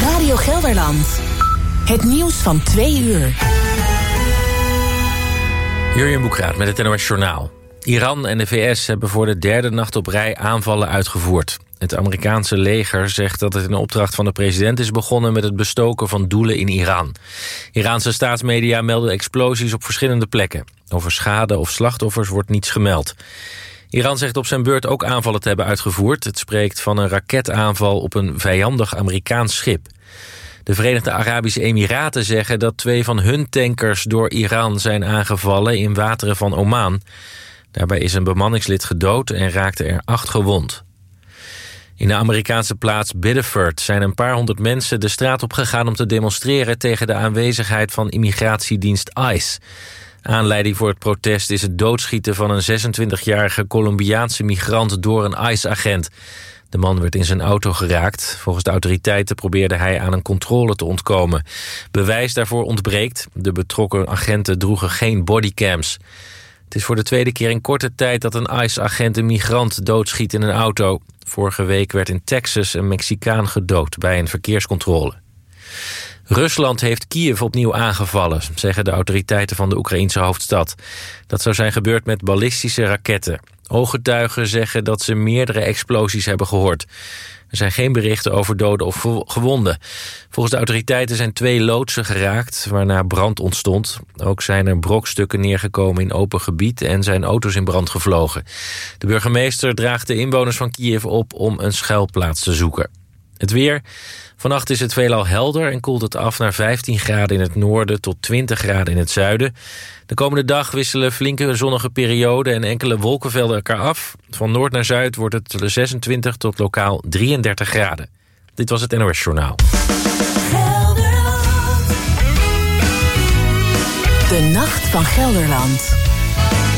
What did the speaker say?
Radio Gelderland. Het nieuws van 2 uur. Jurjen Boekraat met het NOS Journaal. Iran en de VS hebben voor de 3e nacht op rij aanvallen uitgevoerd. Het Amerikaanse leger zegt dat het in opdracht van de president is begonnen met het bestoken van doelen in Iran. Iraanse staatsmedia melden explosies op verschillende plekken. Over schade of slachtoffers wordt niets gemeld. Iran zegt op zijn beurt ook aanvallen te hebben uitgevoerd. Het spreekt van een raketaanval op een vijandig Amerikaans schip. De Verenigde Arabische Emiraten zeggen dat 2 van hun tankers door Iran zijn aangevallen in wateren van Oman. Daarbij is een bemanningslid gedood en raakten er 8 gewond. In de Amerikaanse plaats Biddeford zijn een paar honderd mensen de straat op gegaan om te demonstreren tegen de aanwezigheid van immigratiedienst ICE. Aanleiding voor het protest is het doodschieten van een 26-jarige Colombiaanse migrant door een ICE-agent. De man werd in zijn auto geraakt. Volgens de autoriteiten probeerde hij aan een controle te ontkomen. Bewijs daarvoor ontbreekt. De betrokken agenten droegen geen bodycams. Het is voor de 2e keer in korte tijd dat een ICE-agent een migrant doodschiet in een auto. Vorige week werd in Texas een Mexicaan gedood bij een verkeerscontrole. Rusland heeft Kiev opnieuw aangevallen, zeggen de autoriteiten van de Oekraïense hoofdstad. Dat zou zijn gebeurd met ballistische raketten. Ooggetuigen zeggen dat ze meerdere explosies hebben gehoord. Er zijn geen berichten over doden of gewonden. Volgens de autoriteiten zijn 2 loodsen geraakt, waarna brand ontstond. Ook zijn er brokstukken neergekomen in open gebied en zijn auto's in brand gevlogen. De burgemeester draagt de inwoners van Kiev op om een schuilplaats te zoeken. Het weer. Vannacht is het veelal helder en koelt het af naar 15 graden in het noorden tot 20 graden in het zuiden. De komende dag wisselen flinke zonnige perioden en enkele wolkenvelden elkaar af. Van noord naar zuid wordt het 26 tot lokaal 33 graden. Dit was het NOS Journaal. De Nacht van Gelderland.